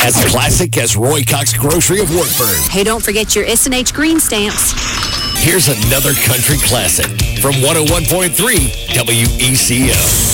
As classic as Roy Cox Grocery of Wartburg. Hey, don't forget your S&H green stamps. Here's another country classic from 101.3 WECO.